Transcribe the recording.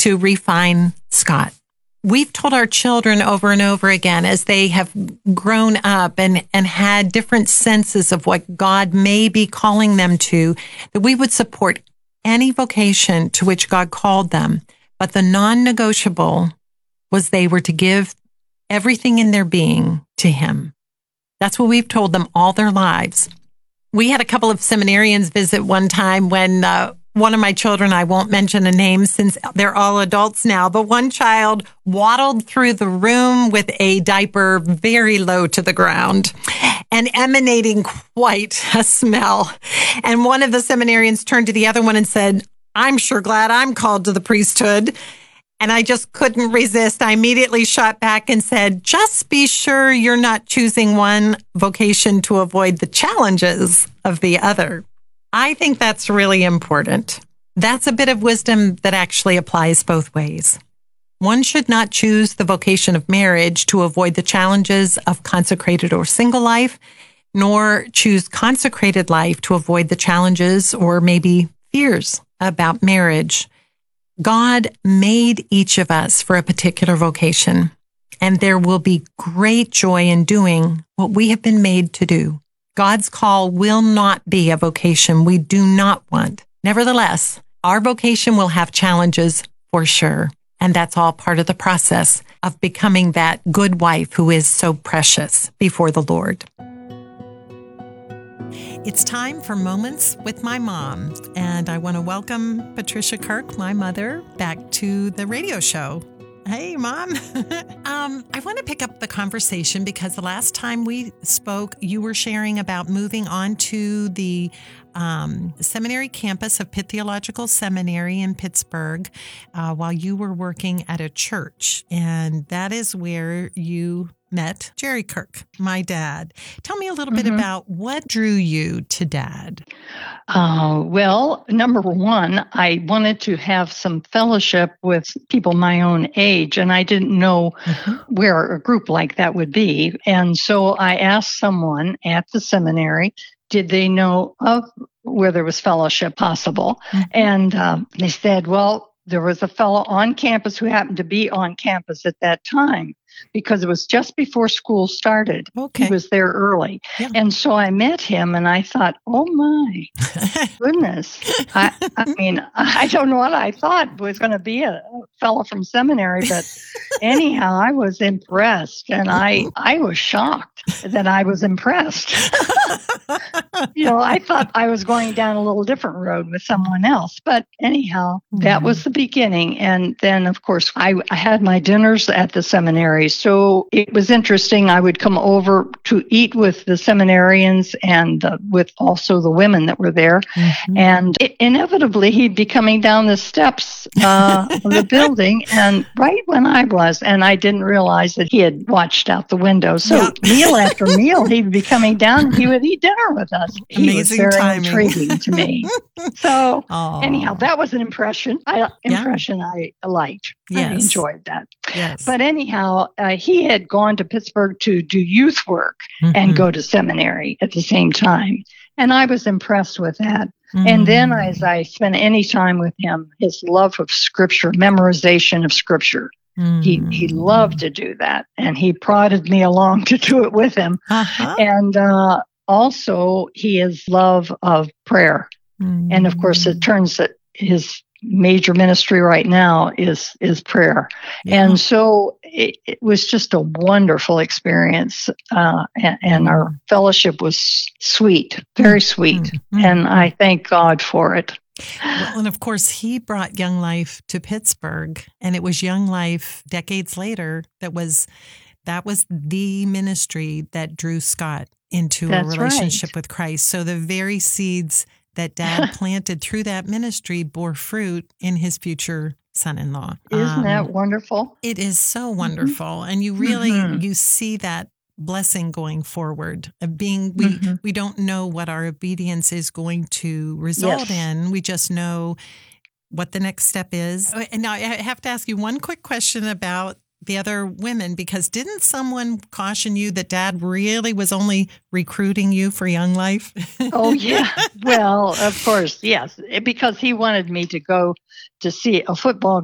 to refine Scott. We've told our children over and over again as they have grown up and had different senses of what God may be calling them to, that we would support any vocation to which God called them. But the non-negotiable was they were to give everything in their being to Him. That's what we've told them all their lives. We had a couple of seminarians visit one time when one of my children, I won't mention a name since they're all adults now, but one child waddled through the room with a diaper very low to the ground and emanating quite a smell. And one of the seminarians turned to the other one and said, "I'm sure glad I'm called to the priesthood." And I just couldn't resist. I immediately shot back and said, "Just be sure you're not choosing one vocation to avoid the challenges of the other." I think that's really important. That's a bit of wisdom that actually applies both ways. One should not choose the vocation of marriage to avoid the challenges of consecrated or single life, nor choose consecrated life to avoid the challenges or maybe fears about marriage. God made each of us for a particular vocation, and there will be great joy in doing what we have been made to do. God's call will not be a vocation we do not want. Nevertheless, our vocation will have challenges for sure, and that's all part of the process of becoming that good wife who is so precious before the Lord. It's time for Moments with my mom, and I want to welcome Patricia Kirk, my mother, back to the radio show. Hey, Mom. I want to pick up the conversation because the last time we spoke, you were sharing about moving on to the seminary campus of Pitt Theological Seminary in Pittsburgh while you were working at a church. And that is where you met Jerry Kirk, my dad. Tell me a little bit about what drew you to Dad. Well, number one, I wanted to have some fellowship with people my own age, and I didn't know where a group like that would be. And so I asked someone at the seminary, did they know of where there was fellowship possible? And they said, well, there was a fellow on campus who happened to be on campus at that time, because it was just before school started. Okay. He was there early. Yeah. And so I met him and I thought, oh my goodness. I mean, I don't know what I thought was going to be a fellow from seminary, but anyhow, I was impressed, and I was shocked that I was impressed. I thought I was going down a little different road with someone else, but anyhow, that was the beginning. And then, of course, I had my dinners at the seminary. So it was interesting. I would come over to eat with the seminarians and with also the women that were there. And inevitably, he'd be coming down the steps of the building, and right when I was, and I didn't realize that he had watched out the window. So meal after meal, he'd be coming down, and he would eat dinner with us. He was very intriguing to me. So anyhow, that was an impression. I liked. Yes. I enjoyed that. Yes. But anyhow, he had gone to Pittsburgh to do youth work and go to seminary at the same time. And I was impressed with that. And then as I spent any time with him, his love of Scripture, memorization of Scripture, he loved to do that. And he prodded me along to do it with him. And also his love of prayer. And of course, it turns that his major ministry right now is prayer. And so it was just a wonderful experience. And our fellowship was sweet, very sweet. And I thank God for it. Well, and of course, he brought Young Life to Pittsburgh, and it was Young Life decades later that was the ministry that drew Scott into a relationship with Christ. So the very seeds that Dad planted through that ministry bore fruit in his future son-in-law. Isn't that wonderful? It is so wonderful. And you really, you see that blessing going forward of being, we don't know what our obedience is going to result in. We just know what the next step is. And now I have to ask you one quick question about the other women, because didn't someone caution you that Dad really was only recruiting you for Young Life? Oh, yeah. Well, of course, yes, because he wanted me to go to see a football